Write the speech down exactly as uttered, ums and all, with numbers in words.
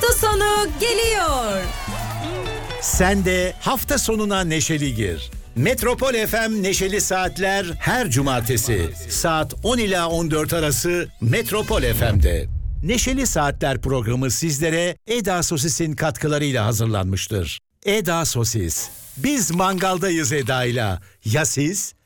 Hafta sonu geliyor. Sen de hafta sonuna neşeli gir. Metropol F M Neşeli Saatler her cumartesi saat on ila on dört arası Metropol F M'de. Neşeli Saatler programı sizlere Eda Sosis'in katkılarıyla hazırlanmıştır. Eda Sosis. Biz mangaldayız Eda'yla. Ya siz?